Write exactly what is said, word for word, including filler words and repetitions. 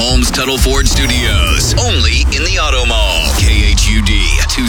Holmes Tuttle Ford Studios. Only in the Auto Mall. K H U D two